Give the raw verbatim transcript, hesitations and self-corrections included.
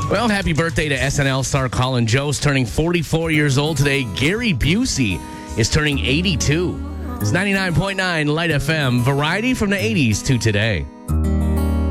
Well, happy birthday to S N L star Colin Jost, turning forty-four years old today. Gary Busey is turning eighty-two. It's ninety-nine point nine Light F M, variety from the eighties to today.